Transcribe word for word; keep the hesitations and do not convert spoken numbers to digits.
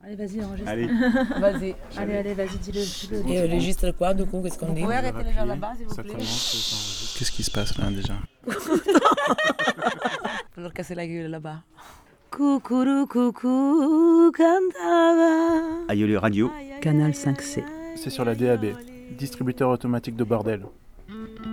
Allez, vas-y, enregistre. Allez. Vas-y. Allez, allez, vas-y, dis-le. dis-le. Et on enregistre quoi, du coup, qu'est-ce qu'on dit? On Vous pouvez va arrêter les gens appuyer. là-bas, s'il vous Ça plaît? commence, ça enregistre. Qu'est-ce qui se passe là déjà? Faut leur casser la gueule là-bas. Coucourou, coucou, cantava. Aïeul Radio. Canal cinq C. C'est sur la D A B, distributeur automatique de bordel.